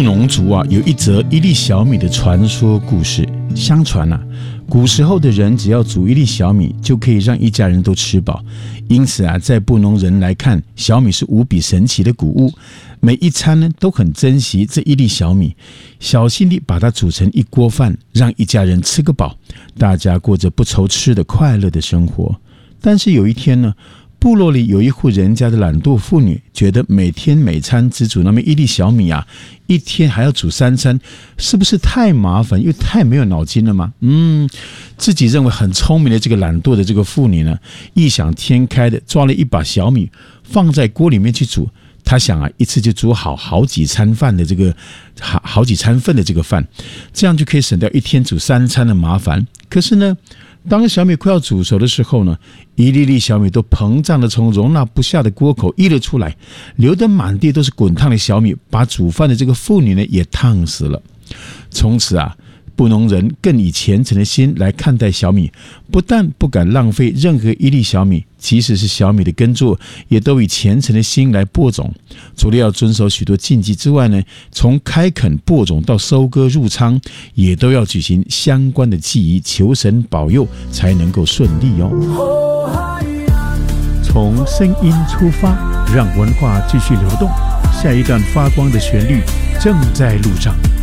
布农族有一则一粒小米的传说故事。相传古时候的人只要煮一粒小米，就可以让一家人都吃饱。因此在布农人来看，小米是无比神奇的谷物。每一餐呢都很珍惜这一粒小米，小心地把它煮成一锅饭，让一家人吃个饱，大家过着不愁吃的快乐的生活。但是有一天呢，部落里有一户人家的懒惰妇女，觉得每天每餐只煮那么一粒小米一天还要煮3餐，是不是太麻烦又太没有脑筋了吗？自己认为很聪明的这个懒惰的这个妇女呢，异想天开的抓了一把小米放在锅里面去煮。他想一次就煮好几餐饭的这个好几餐份的这个饭，这样就可以省掉一天煮3餐的麻烦。可是呢，当小米快要煮熟的时候呢，一粒粒小米都膨胀的从容纳不下的锅口溢了出来，流得满地都是滚烫的小米，把煮饭的这个妇女呢也烫死了。从此布农人更以虔诚的心来看待小米，不但不敢浪费任何一粒小米，即使是小米的耕作，也都以虔诚的心来播种。除了要遵守许多禁忌之外呢，从开垦播种到收割入仓，也都要举行相关的祭仪，求神保佑才能够顺利从声音出发，让文化继续流动。下一段发光的旋律正在路上。